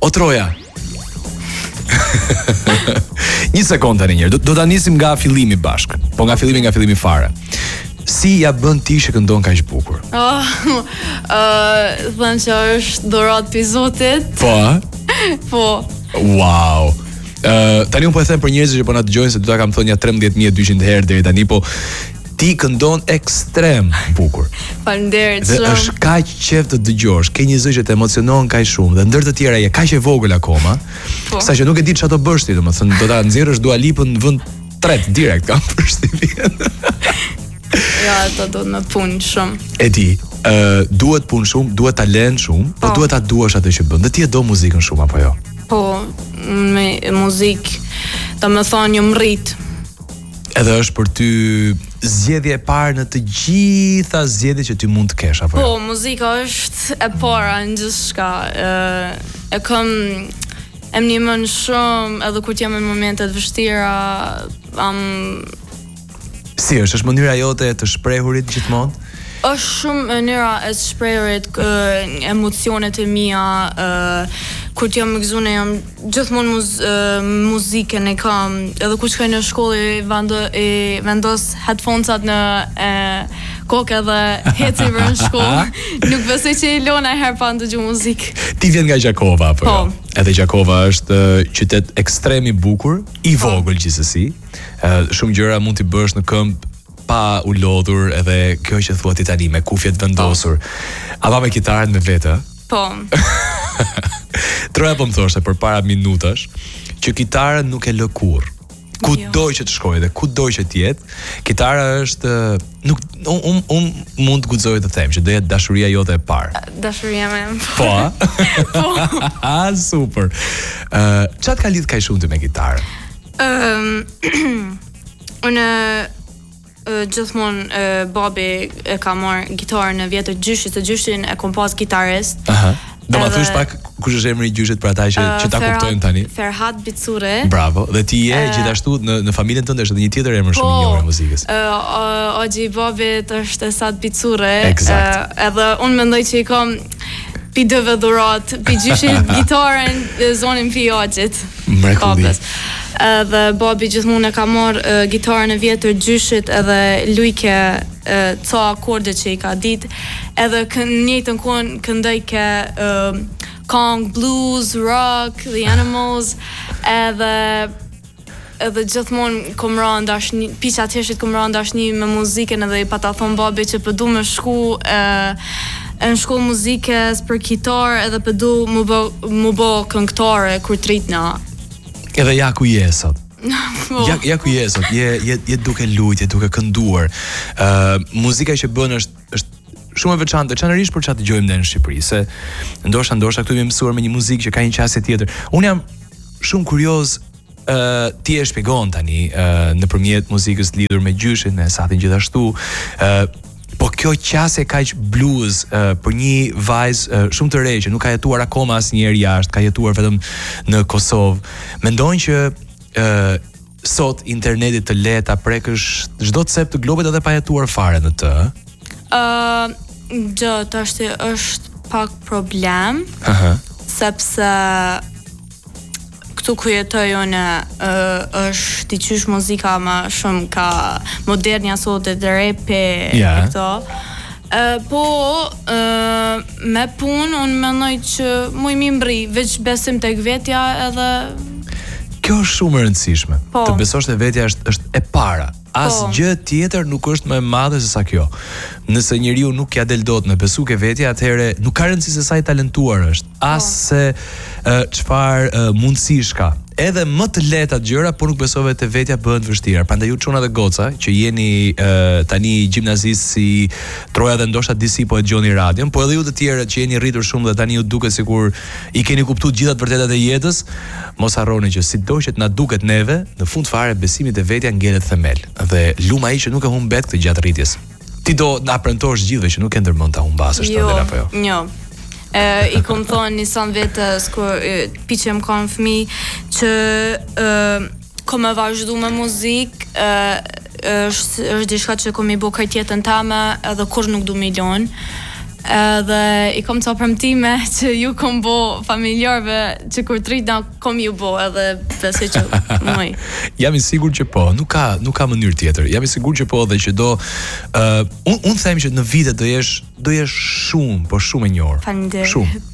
O Troja. Një sekond tani njërë, do ta nisim nga fillimi bashk. Po nga fillimi fare. Si ja bën ti që këndon kaq bukur? Thënë që është dhurat për Zotit. Po, a? Po. Wow. Tani unë po e them për njerëzit që po na dëgjojnë se do ta kam thënë ja 13200 herë deri tani, po ti këndon ekstrem bukur. Faleminderit shumë. Dhe është kaq qejf të dëgjosh, ke një zë që të emocionon kaq shumë dhe ndër të tjera je kaq e vogël akoma, saqë nuk e di çfarë do bësh ti, domethënë do ta nxjerrësh Dua Lipën në vend 3 direkt, kam përshtypjen. Ja, ato do të më punë shumë. E di, duhet punë shumë, duhet talent shumë, po duhet ta duash atë që bën. Dhe ti e do muzikën shumë apo jo? Po, me muzikë, domethënë jam rrit. Edhe është për ty zgjedhje e parë në të gjitha zgjedhjet që ty mund të kesh apo jo? Po, muzika është e para në gjithçka. E kam ndihmon shumë edhe kur jam në momente të vështira, Si është mënyra jote e të shprehurit gjithmonë? Është shumë mënyra e të shprehurit, emocionet e mia, kur jam më gëzuar jam gjithmonë muzikën e kam, edhe kur shkoj në shkollë vendos headphones-at në kokë dhe heci për në shkollë. Nuk besoj që i lona herë pa ndëgju muzikë. Ti vjen nga Gjakova apo jo? Edhe Gjakova është qytet ekstrem i bukur, i vogël gjithsesi. Shumë gjëra mund t'i bësh në këmbë pa u lodhur, edhe kjo që thua ti tani me kufjet vendosur. A va me kitarën me vete? Po. Troja po më thoshte për para minutash që kitarën nuk e lë kurrë. Ku doj që të shkojë dhe ku doj që të jetë, kitara është unë mund të guxoj të them që do jetë dashuria jote e parë. Dashuria me. Po. Po. Super. Çfarë ka lidh kaq shumë ti me kitarën? Unë gjithmonë babi e ka marrë gitarën në vjetër gjyshit, se gjyshin e kom pas gitarist. Do ma thush pak kush është emri i gjyshit për ata që ta kuptojnë tani? Ferhat Bicure. Bravo. Dhe ti je gjithashtu në familjen tënde është edhe një tjetër emër shumë i njohur i muzikës. Oxhi babit është Esat Bicure. Eksakt. Edhe unë mendoj që i kam pi dëve dhurat, pi gjyshit gitarën, zonin pi Oxhit. Mrekulli. Edhe babi gjithmonë e ka marrë gitarën e vjetër gjyshit edhe lujke ca akorde që i ka ditë, edhe njëjtën kohë këndoj ke kong, blues, rock, The Animals, edhe gjithmonë kom ra ndashni, pisha të heshit kom ra ndashni me muzikën, edhe i pata thonë babi që përdu me shku në shkollë muzikës për kitar, edhe përdu mu bo këngëtare kur tritna. Edhe ja ku je sot. Ja ku je sot, je duke lujt, je duke kënduar. Muzika që bën është shumë e veçantë, veçanërisht për çfarë dëgjojmë ne në Shqipëri, se ndoshta këtu jemi mësuar me një muzikë që ka një qasje tjetër. Unë jam shumë kurioz, ti e shpjegon tani nëpërmjet muzikës lidhur me gjyshin, me Esatin gjithashtu. Po kjo qasje kaq blues për një vajzë shumë të re që nuk ka jetuar akoma asnjëherë jashtë, ka jetuar vetëm në Kosovë. Mendojnë që sot interneti të le ta prekësh çdo cep të globit edhe pa jetuar fare në të? Është pak problem, sepse këtu ku jetoj unë është diqysh muzika më shumë ka modernja sot e rapi e këto. Po me punë unë mendoj që muj mi mbri, veç besim tek vetja edhe. Kjo është shumë e rëndësishme. Të besosh te vetja është e para. Asgjë tjetër nuk është më e madhe se sa kjo. Nëse njeriu nuk ja del dot në besu ke vetja, atëherë nuk ka rëndësi se sa i talentuar është, as se çfarë mundësish ka. Edhe më të lehta gjëra, por nuk besove te vetja bëhen të vështira. Prandaj ju çuna dhe goca që jeni tani gjimnazistë si Troja dhe ndoshta disi po e dëgjoni radion, po edhe ju të tjerët që jeni rritur shumë dhe tani ju duket sikur i keni kuptuar gjitha të vërtetat e jetës, mos harroni që sido që na duket neve, në fund fare besimi te vetja ngjelet themel dhe luma ai që nuk e humbet këtë gjatë rritjes. Ti do na premtosh gjithëve që nuk e ndërmend ta humbasësh të apo jo? Jo. I kom thonë njësan vetës kur piqem kam fëmi që kom e vazhdu me muzik, është diçka që kom i bo kajtjetën tame edhe kur nuk du milion, Edhe I kom ca premtime që ju kom bo familjarve që kur tritna kom ju bo edhe besoj që muj. Jam I sigurt që po, nuk ka mënyrë tjetër. Jam I sigurt që po dhe që do unë them që në vite do jesh shumë, po shumë e njohur. Faleminderit. Shumë.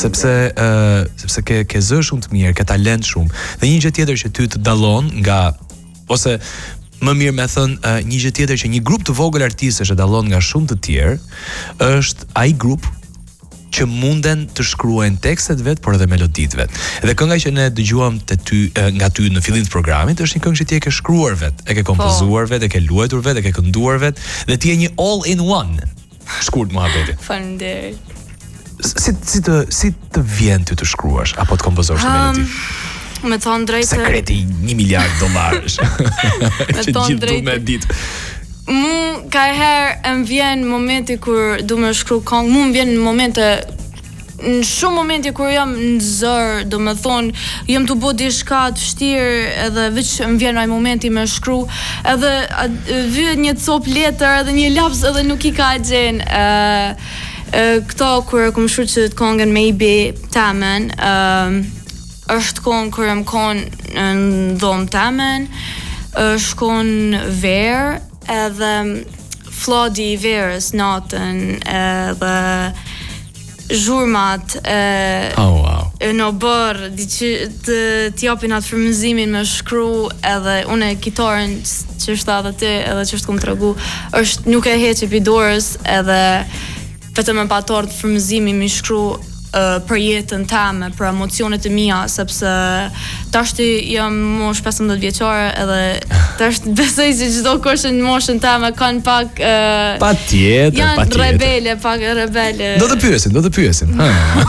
Sepse ke zë shumë të mirë, ke talent shumë. Dhe një gjë tjetër që ty të dallon nga ose më mirë me thënë një gjë tjetër që një grup të vogël artistësh e dallon nga shumë të tjerë është ai grup që munden të shkruajnë tekstet vet, por edhe meloditë vet. Dhe kënga që ne dëgjuam nga ty në fillim të programit është një këngë që ti e ke shkruar vet, e ke kompozuar vet, e ke luajtur vet, e ke kënduar vet, dhe ti je një all in one. Shkurt muhabeti. Faleminderit. Si të vjen ty të shkruash apo të kompozosh një melodi? Me thonë drejtë sekreti $1 miliard. Që gjithë du me ditë. Mu ka herë më vjen momenti kur du me shkru këngë, mu më vjen në shumë momente kur jam në zër, do me thonë, jam të bo diçka të vështirë, edhe veç më vjen ai momenti me shkru, edhe vyet një cop letër edhe një laps edhe nuk I ka gjenë. Këto kur kom shkruar që të këngën Maybe Tamen, është këngë kur jam konë në dhomë Tamen, është këngë verë, edhe flodi I verës natën, edhe zhurmat në bërë të japin atë frymëzimin me shkru, edhe une kitarën që është edhe ti edhe që është kom të regu është nuk e heq pi dorës, edhe vetëm e pator të frymëzimin me shkru për jetën teme, për emocionet e mia, sepse tashti jam mosh 15 vjeçare edhe tash besoj se çdo kush në moshën teme kanë pak patjetër. Janë rebele. Do të pyesim.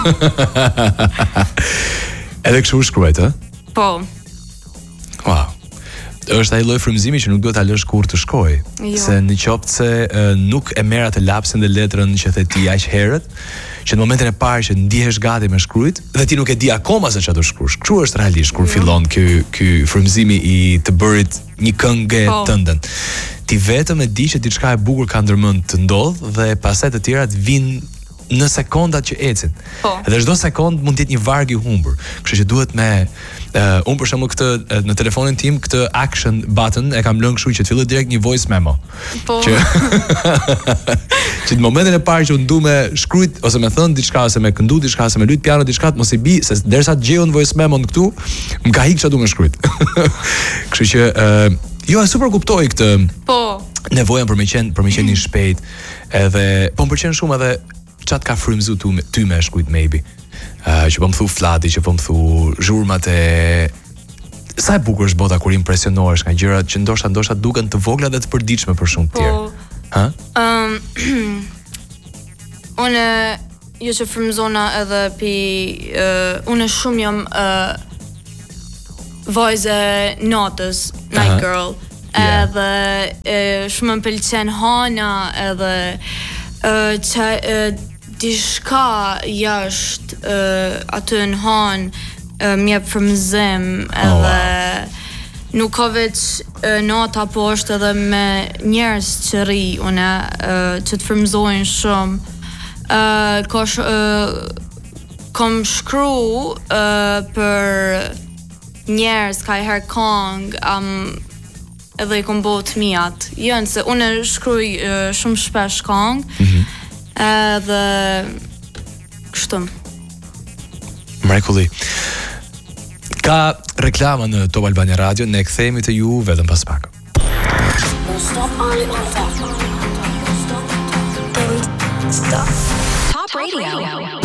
Edhe kështu shkruajt, ë? Po. Wow. Është ai lloj frymëzimi që nuk duhet ta lësh kurrë të shkojë. Se në qoftë se nuk e merr atë lapsin dhe letrën që the ti aq herët, që në momentin e parë që ndihesh gati me shkruajt dhe ti nuk e di akoma se çfarë do shkruash. Kështu është realisht kur fillon ky frymëzimi I të bërit një këngë tëndën. Ti vetëm e di që diçka e bukur ka ndërmend të ndodh dhe pastaj të tjerat vinë në sekondat që ecin. Dhe çdo sekond mund të jetë një varg I humbur. Kështu që duhet me unë për shembull këtë në telefonin tim këtë action button e kam lënë kështu që të filloj direkt një voice memo. Që në momentin e parë që unë du me shkruajt ose me thënë diçka ose me këndu diçka ose me lut piano diçka mos I bi se derisa të gjej unë voice memon këtu, më ka hiq çfarë du me shkruajt. Kështu që jo e super kuptoj këtë. Nevojën për me qenë një shpejt, edhe po më pëlqen shumë edhe çat ka frymzu ty me shkruajt Maybe. Që po më thu flati, që po më thu zhurmat e sa e bukur është bota kur impresionohesh nga gjërat që ndoshta duken të vogla dhe të përditshme për shumë të tjerë. Unë jo që frymëzona edhe unë shumë jam vajze natës, night girl, edhe shumë më pëlqen hana edhe që diçka jashtë aty në hanë mjep frymëzim edhe nuk ka veç nata poshtë edhe me njerëz që ri une që të frymëzojnë shumë kom shkru për njerëz ka I herë këngë edhe I kom bo të mijat jënë se une shkruj shumë shpesh këngë edhe kështu. Mrekulli. Ka reklama në Top Albania Radio, ne kthehemi te ju vetëm pas pak. Top Radio.